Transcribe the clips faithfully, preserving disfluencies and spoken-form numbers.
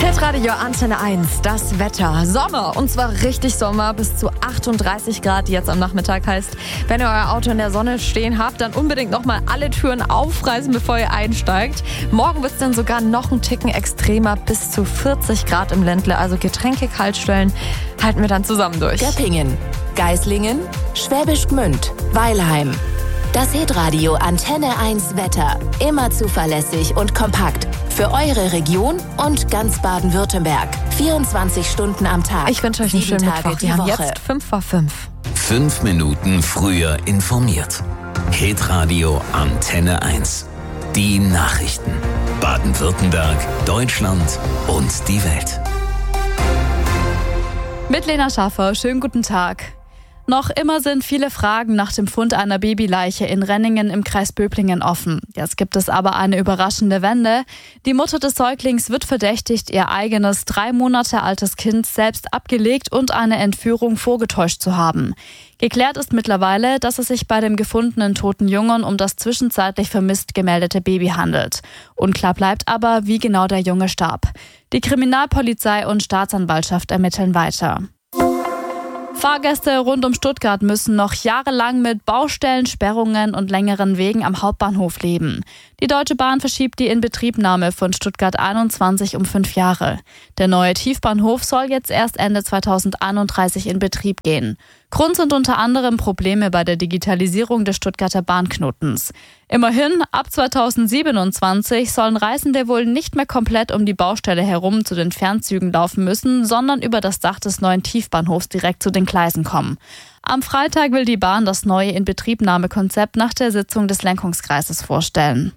Hitradio Antenne eins, das Wetter. Sommer, und zwar richtig Sommer, bis zu achtunddreißig Grad jetzt am Nachmittag. Heißt, wenn ihr euer Auto in der Sonne stehen habt, dann unbedingt nochmal alle Türen aufreißen, bevor ihr einsteigt. Morgen wird es dann sogar noch einen Ticken extremer, bis zu vierzig Grad im Ländle. Also Getränke kalt stellen, halten wir dann zusammen durch. Göppingen, Geislingen, Schwäbisch Gmünd, Weilheim. Das Hitradio Antenne eins Wetter. Immer zuverlässig und kompakt. Für eure Region und ganz Baden-Württemberg. vierundzwanzig Stunden am Tag. Ich wünsche euch einen schönen Mittwoch. Wir haben jetzt fünf vor fünf. Fünf Minuten früher informiert. Hitradio Antenne eins. Die Nachrichten. Baden-Württemberg, Deutschland und die Welt. Mit Lena Schaffer, schönen guten Tag. Noch immer sind viele Fragen nach dem Fund einer Babyleiche in Renningen im Kreis Böblingen offen. Jetzt gibt es aber eine überraschende Wende. Die Mutter des Säuglings wird verdächtigt, ihr eigenes drei Monate altes Kind selbst abgelegt und eine Entführung vorgetäuscht zu haben. Geklärt ist mittlerweile, dass es sich bei dem gefundenen toten Jungen um das zwischenzeitlich vermisst gemeldete Baby handelt. Unklar bleibt aber, wie genau der Junge starb. Die Kriminalpolizei und Staatsanwaltschaft ermitteln weiter. Fahrgäste rund um Stuttgart müssen noch jahrelang mit Baustellen, Sperrungen und längeren Wegen am Hauptbahnhof leben. Die Deutsche Bahn verschiebt die Inbetriebnahme von Stuttgart einundzwanzig um fünf Jahre. Der neue Tiefbahnhof soll jetzt erst Ende zweitausendeinunddreißig in Betrieb gehen. Grund sind unter anderem Probleme bei der Digitalisierung des Stuttgarter Bahnknotens. Immerhin, ab zweitausendsiebenundzwanzig sollen Reisende wohl nicht mehr komplett um die Baustelle herum zu den Fernzügen laufen müssen, sondern über das Dach des neuen Tiefbahnhofs direkt zu den Gleisen kommen. Am Freitag will die Bahn das neue Inbetriebnahmekonzept nach der Sitzung des Lenkungskreises vorstellen.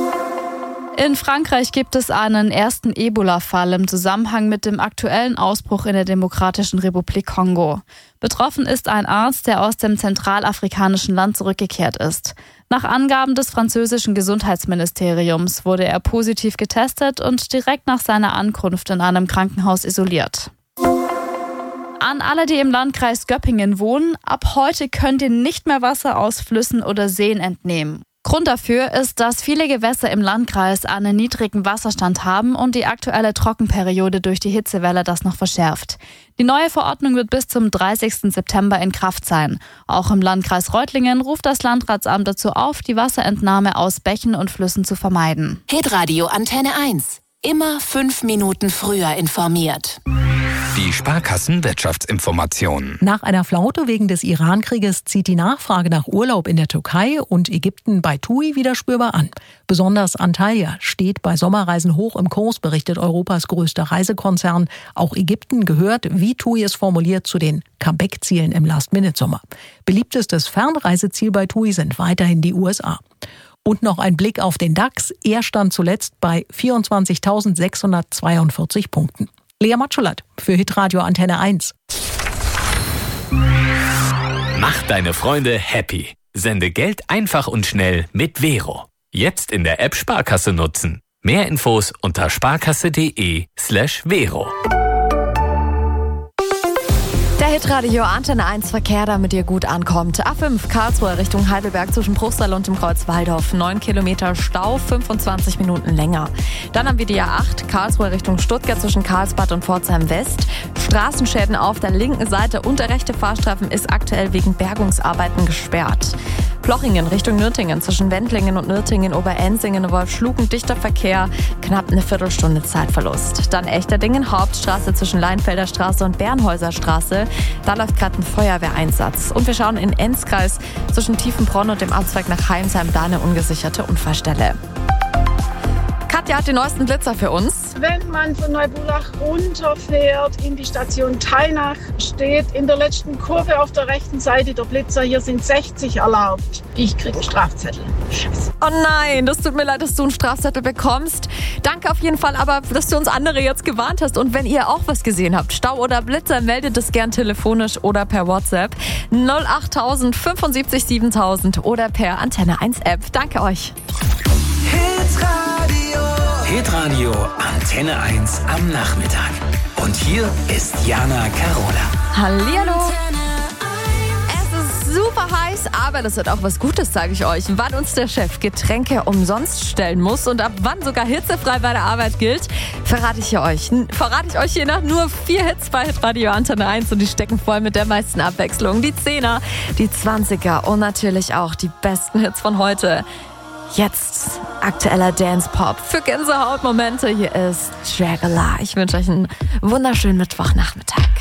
In Frankreich gibt es einen ersten Ebola-Fall im Zusammenhang mit dem aktuellen Ausbruch in der Demokratischen Republik Kongo. Betroffen ist ein Arzt, der aus dem zentralafrikanischen Land zurückgekehrt ist. Nach Angaben des französischen Gesundheitsministeriums wurde er positiv getestet und direkt nach seiner Ankunft in einem Krankenhaus isoliert. An alle, die im Landkreis Göppingen wohnen, ab heute könnt ihr nicht mehr Wasser aus Flüssen oder Seen entnehmen. Grund dafür ist, dass viele Gewässer im Landkreis einen niedrigen Wasserstand haben und die aktuelle Trockenperiode durch die Hitzewelle das noch verschärft. Die neue Verordnung wird bis zum dreißigsten September in Kraft sein. Auch im Landkreis Reutlingen ruft das Landratsamt dazu auf, die Wasserentnahme aus Bächen und Flüssen zu vermeiden. Hitradio Antenne eins. Immer fünf Minuten früher informiert. Die Sparkassen-Wirtschaftsinformationen. Nach einer Flaute wegen des Iran-Krieges zieht die Nachfrage nach Urlaub in der Türkei und Ägypten bei TUI wieder spürbar an. Besonders Antalya steht bei Sommerreisen hoch im Kurs, berichtet Europas größter Reisekonzern. Auch Ägypten gehört, wie TUI es formuliert, zu den Comeback-Zielen im Last-Minute-Sommer. Beliebtestes Fernreiseziel bei TUI sind weiterhin die U S A. Und noch ein Blick auf den DAX. Er stand zuletzt bei vierundzwanzigtausendsechshundertzweiundvierzig Punkten. Lea Matschulat für Hitradio Antenne eins. Mach deine Freunde happy. Sende Geld einfach und schnell mit Vero. Jetzt in der App Sparkasse nutzen. Mehr Infos unter sparkasse.de slash Vero. Der Hitradio Antenne eins Verkehr, damit ihr gut ankommt. A fünf Karlsruhe Richtung Heidelberg zwischen Bruchsal und dem Kreuz Waldorf. neun Kilometer Stau, fünfundzwanzig Minuten länger. Dann haben wir die A acht Karlsruhe Richtung Stuttgart zwischen Karlsbad und Pforzheim West. Straßenschäden auf der linken Seite und der rechte Fahrstreifen ist aktuell wegen Bergungsarbeiten gesperrt. Plochingen Richtung Nürtingen zwischen Wendlingen und Nürtingen, Oberensingen und Wolfschlugen dichter Verkehr, knapp eine Viertelstunde Zeitverlust. Dann Echterdingen Hauptstraße zwischen Leinfelder Straße und Bernhäuser Straße. Da läuft gerade ein Feuerwehreinsatz. Und wir schauen in Enzkreis zwischen Tiefenbronn und dem Abzweig nach Heimsheim, da eine ungesicherte Unfallstelle. Katja hat die neuesten Blitzer für uns. Wenn man von Neubulach runterfährt in die Station Teinach, steht in der letzten Kurve auf der rechten Seite der Blitzer, hier sind sechzig erlaubt. Ich kriege einen Strafzettel. Scheiße. Oh nein, das tut mir leid, dass du einen Strafzettel bekommst. Danke auf jeden Fall aber, dass du uns andere jetzt gewarnt hast. Und wenn ihr auch was gesehen habt, Stau oder Blitzer, meldet es gern telefonisch oder per WhatsApp. null achttausend fünfundsiebzig siebentausend oder per Antenne eins App. Danke euch. Hitradio Antenne eins am Nachmittag. Und hier ist Jana Carola. Hallihallo. Es ist super heiß, aber das wird auch was Gutes, sage ich euch. Wann uns der Chef Getränke umsonst stellen muss und ab wann sogar hitzefrei bei der Arbeit gilt, verrate ich euch, verrate ich euch hier nach nur vier Hits bei Radio Antenne eins und die stecken voll mit der meisten Abwechslung. Die Zehner, die Zwanziger und natürlich auch die besten Hits von heute. Jetzt aktueller Dance-Pop für Gänsehautmomente. Hier ist Dragula. Ich wünsche euch einen wunderschönen Mittwochnachmittag.